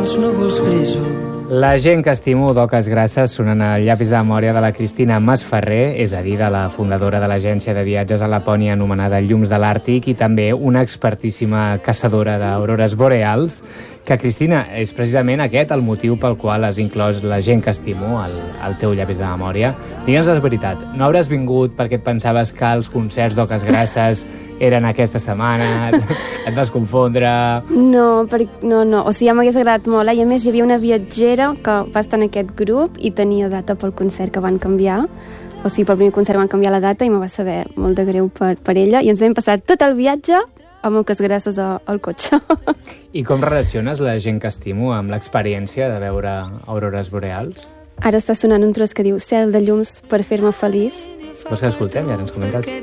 els núvols grisos. La gent que estimo d'Oques Grasses sonant el llapis de memòria de la Cristina Masferrer, és a dir, de la fundadora de l'agència de viatges a Lapònia anomenada Llums de l'Àrtic i també una expertíssima caçadora d'aurores boreals, que, Cristina, és precisament aquest el motiu pel qual has inclòs la gent que estimo al teu llapis de memòria. Digue'ns la veritat, no hauràs vingut perquè et pensaves que els concerts d'Oques Grasses eren aquesta setmana, et vas confondre... No, o sigui, ja m'hagués agradat molt, i a més hi havia una viatgera que va estar en aquest grup i tenia data pel concert que van canviar, o sigui, pel primer concert van canviar la data i me va saber molt de greu per ella, i ens vam passar tot el viatge amb Oques Grasses al cotxe. I com relaciones la gent que estimo amb l'experiència de veure aurores boreals? Ara està sonant un tros que diu Cel de llums per fer-me feliç. Vols que l'escoltem i ara ens comentes?